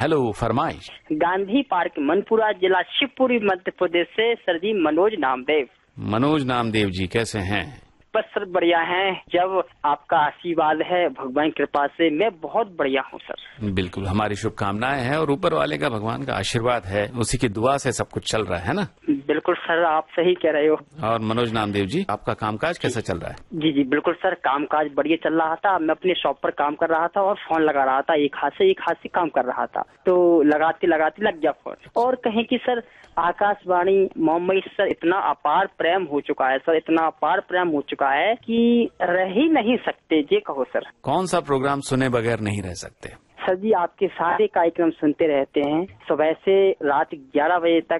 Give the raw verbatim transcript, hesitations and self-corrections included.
Hello, फरमाइश। Gandhi park, Manpura, जिला शिवपुरी, मध्य प्रदेश से सर जी मनोज नामदेव। मनोज नामदेव जी, कैसे हैं? बस सर बढ़िया हैं। जब आपका आशीर्वाद है, भगवान कृपा से मैं बहुत बढ़िया हूँ सर। बिल्कुल, हमारी शुभकामनाएं हैं और ऊपर वाले का, भगवान का आशीर्वाद है, उसी की दुआ से सब कुछ चल रहा है ना। बिल्कुल सर, आप सही कह रहे हो। और मनोज नामदेव जी, आपका कामकाज कैसा चल रहा है? जी जी बिल्कुल सर, कामकाज बढ़िया चल रहा था। मैं अपने शॉप पर काम कर रहा था और फोन लगा रहा था, एक हाथ से एक हाथ से काम कर रहा था, तो लगाते लगाते लग गया फोन। और कहें कि सर आकाशवाणी मोहम्मद सर इतना अपार प्रेम हो चुका है सर, इतना अपार प्रेम हो चुका है कि रह ही नहीं सकते। ये कहो सर, कौन सा प्रोग्राम सुने बगैर नहीं रह सकते? सर जी आपके सारे कार्यक्रम सुनते रहते हैं, सुबह से रात ग्यारह बजे तक।